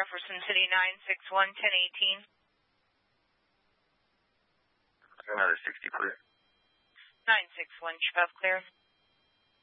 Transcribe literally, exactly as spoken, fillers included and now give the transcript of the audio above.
Jefferson City nine six one, ten eighteen. Another sixty clear. nine six one, Chubb clear.